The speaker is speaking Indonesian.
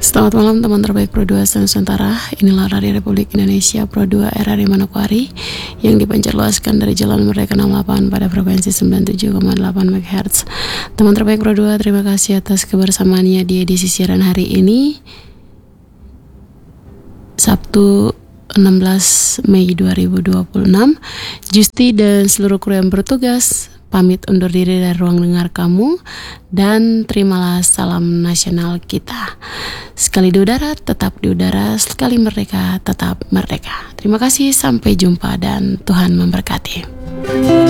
Selamat malam teman terbaik Pro 2 Nusantara. Inilah Radio Republik Indonesia Pro 2 RRI Manokwari yang dipancarluaskan dari Jalan Merdeka 68 pada frekuensi 97,8 MHz. Teman terbaik Pro 2, terima kasih atas kebersamaannya di edisi siaran hari ini, Sabtu 16 Mei 2026. Justi dan seluruh kru yang bertugas pamit undur diri dari ruang dengar kamu, dan terimalah salam nasional kita. Sekali di udara, tetap di udara. Sekali merdeka, tetap merdeka. Terima kasih, sampai jumpa dan Tuhan memberkati.